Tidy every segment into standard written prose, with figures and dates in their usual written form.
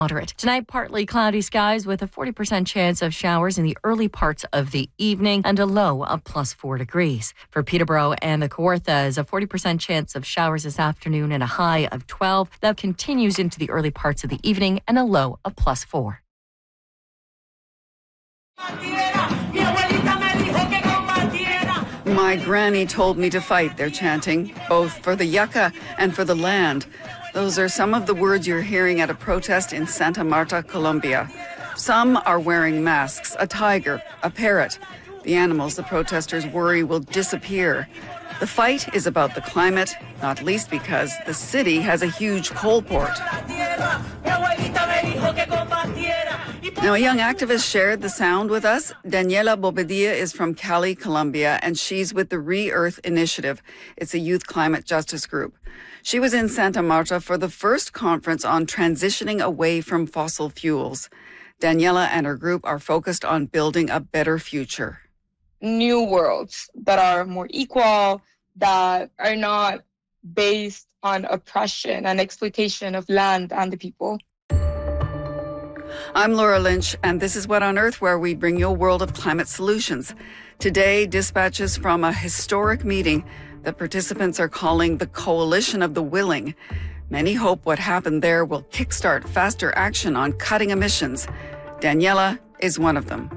Moderate. Tonight, partly cloudy skies with a 40% chance of showers in the early parts of the evening and a low of +4 degrees. For Peterborough and the Kawarthas, a 40% chance of showers this afternoon and a high of 12. That continues into the early parts of the evening and a low of +4. My granny told me to fight, they're chanting, both for the yucca and for the land. Those are some of the words you're hearing at a protest in Santa Marta, Colombia. Some are wearing masks, a tiger, a parrot. The animals the protesters worry will disappear. The fight is about the climate, not least because the city has a huge coal port. Now, a young activist shared the sound with us. Daniela Bobadilla is from Cali, Colombia, and she's with the Re-Earth Initiative. It's a youth climate justice group. She was in Santa Marta for the first conference on transitioning away from fossil fuels. Daniela and her group are focused on building a better future. New worlds that are more equal, that are not based on oppression and exploitation of land and the people. I'm Laura Lynch, and this is What on Earth, where we bring you a world of climate solutions. Today, dispatches from a historic meeting that participants are calling the Coalition of the Willing. Many hope what happened there will kickstart faster action on cutting emissions. Daniela is one of them.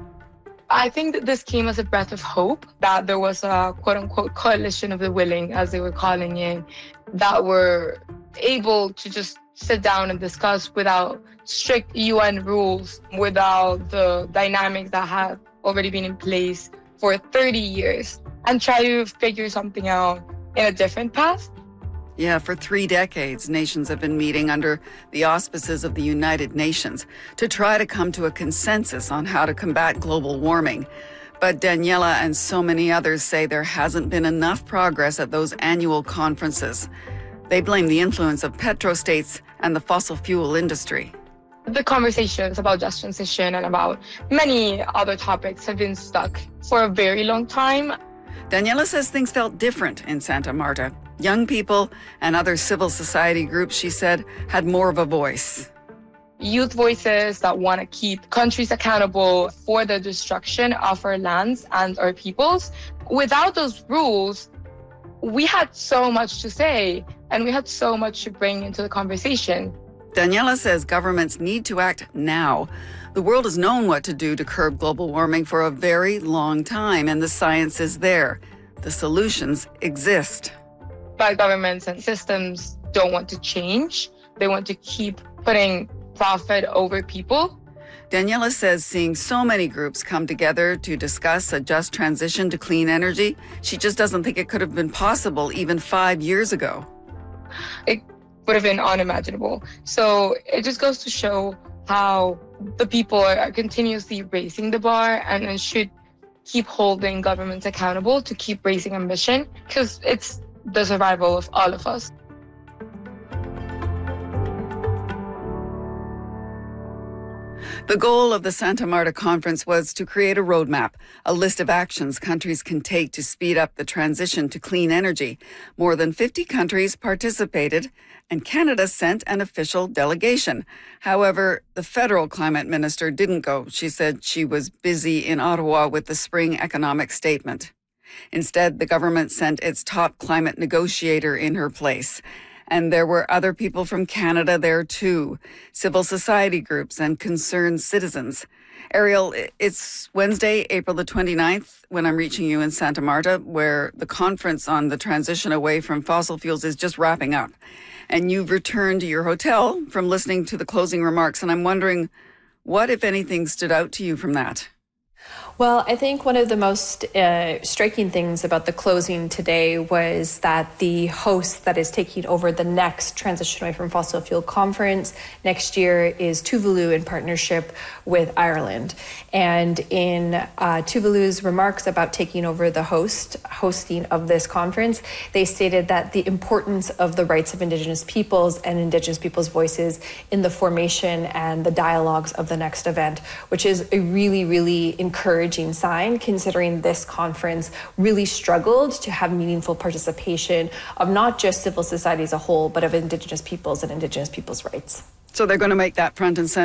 I think that this came as a breath of hope, that there was a quote-unquote coalition of the willing, as they were calling it, that were able to just sit down and discuss without strict UN rules, without the dynamics that have already been in place for 30 years, and try to figure something out in a different path. Yeah, for 3 decades, nations have been meeting under the auspices of the United Nations to try to come to a consensus on how to combat global warming. But Daniela and so many others say there hasn't been enough progress at those annual conferences. They blame the influence of petrostates and the fossil fuel industry. The conversations about just transition and about many other topics have been stuck for a very long time. Daniela says things felt different in Santa Marta. Young people and other civil society groups, she said, had more of a voice. Youth voices that want to keep countries accountable for the destruction of our lands and our peoples. Without those rules, we had so much to say and we had so much to bring into the conversation. Daniela says governments need to act now. The world has known what to do to curb global warming for a very long time, and the science is there. The solutions exist. But governments and systems don't want to change. They want to keep putting profit over people. Daniela says seeing so many groups come together to discuss a just transition to clean energy, she just doesn't think it could have been possible even 5 years ago. It would have been unimaginable. So it just goes to show how the people are continuously raising the bar and should keep holding governments accountable to keep raising ambition, because it's the survival of all of us. The goal of the Santa Marta conference was to create a roadmap, a list of actions countries can take to speed up the transition to clean energy. More than 50 countries participated, and Canada sent an official delegation. However, the federal climate minister didn't go. She said she was busy in Ottawa with the spring economic statement. Instead, the government sent its top climate negotiator in her place. And there were other people from Canada there too, civil society groups and concerned citizens. Ariel, it's Wednesday, April the 29th, when I'm reaching you in Santa Marta, where the conference on the transition away from fossil fuels is just wrapping up. And you've returned to your hotel from listening to the closing remarks. And I'm wondering, what, if anything, stood out to you from that? Well, I think one of the most striking things about the closing today was that the host that is taking over the next Transition Away from Fossil Fuel conference next year is Tuvalu in partnership with Ireland. And in Tuvalu's remarks about taking over the hosting of this conference, they stated that the importance of the rights of Indigenous peoples and Indigenous peoples' voices in the formation and the dialogues of the next event, which is a really, really encouraging sign, considering this conference really struggled to have meaningful participation of not just civil society as a whole, but of Indigenous peoples and Indigenous peoples' rights. So they're going to make that front and center.